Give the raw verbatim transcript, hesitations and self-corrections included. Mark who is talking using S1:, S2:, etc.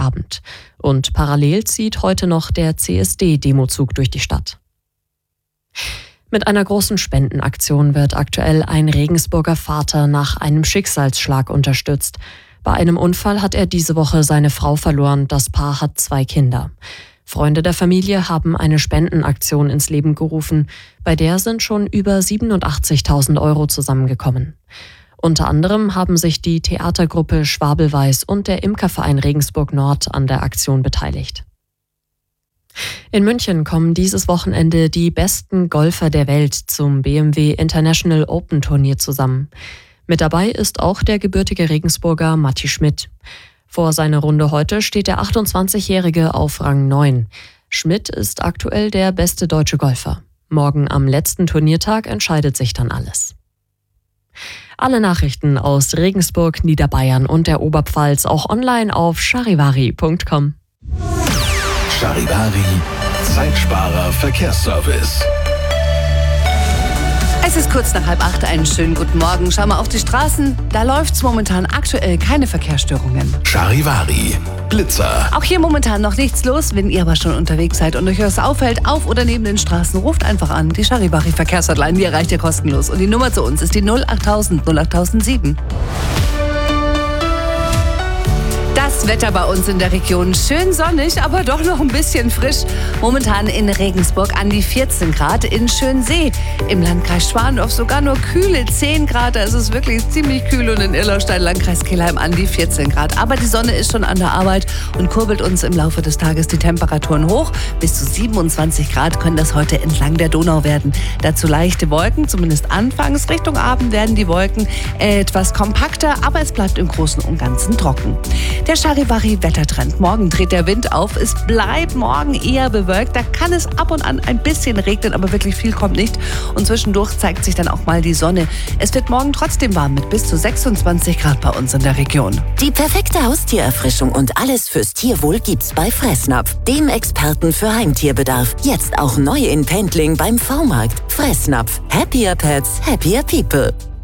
S1: Abend. Und parallel zieht heute noch der C S D-Demozug durch die Stadt. Mit einer großen Spendenaktion wird aktuell ein Regensburger Vater nach einem Schicksalsschlag unterstützt. Bei einem Unfall hat er diese Woche seine Frau verloren. Das Paar hat zwei Kinder. Freunde der Familie haben eine Spendenaktion ins Leben gerufen. Bei der sind schon über siebenundachtzigtausend Euro zusammengekommen. Unter anderem haben sich die Theatergruppe Schwabelweiß und der Imkerverein Regensburg Nord an der Aktion beteiligt. In München kommen dieses Wochenende die besten Golfer der Welt zum B M W International Open Turnier zusammen. Mit dabei ist auch der gebürtige Regensburger Matti Schmidt. Vor seiner Runde heute steht der achtundzwanzigjährige auf Rang neun. Schmidt ist aktuell der beste deutsche Golfer. Morgen am letzten Turniertag entscheidet sich dann alles. Alle Nachrichten aus Regensburg, Niederbayern und der Oberpfalz auch online auf charivari punkt com.
S2: Charivari, Zeitsparer Verkehrsservice.
S3: Es ist kurz nach halb acht, einen schönen guten Morgen. Schauen wir auf die Straßen, da läuft es momentan aktuell keine Verkehrsstörungen.
S2: Charivari, Blitzer.
S3: Auch hier momentan noch nichts los. Wenn ihr aber schon unterwegs seid und euch was auffällt, auf oder neben den Straßen, ruft einfach an. Die Charivari Verkehrshotline, die erreicht ihr kostenlos. Und die Nummer zu uns ist die null achttausend null achttausendsieben. Das Wetter bei uns in der Region schön sonnig, aber doch noch ein bisschen frisch. Momentan in Regensburg an die vierzehn Grad, in Schönsee im Landkreis Schwandorf sogar nur kühle zehn Grad. Da ist es wirklich ziemlich kühl und in Illerstein, Landkreis Kelheim an die vierzehn Grad. Aber die Sonne ist schon an der Arbeit und kurbelt uns im Laufe des Tages die Temperaturen hoch. Bis zu siebenundzwanzig Grad können das heute entlang der Donau werden. Dazu leichte Wolken, zumindest anfangs. Richtung Abend werden die Wolken etwas kompakter, aber es bleibt im Großen und Ganzen trocken. Der Charivari-Wettertrend. Morgen dreht der Wind auf. Es bleibt morgen eher bewölkt. Da kann es ab und an ein bisschen regnen, aber wirklich viel kommt nicht. Und zwischendurch zeigt sich dann auch mal die Sonne. Es wird morgen trotzdem warm mit bis zu sechsundzwanzig Grad bei uns in der Region.
S4: Die perfekte Haustiererfrischung und alles fürs Tierwohl gibt's bei Fressnapf, dem Experten für Heimtierbedarf. Jetzt auch neu in Pendling beim V-Markt. Fressnapf. Happier Pets, happier people.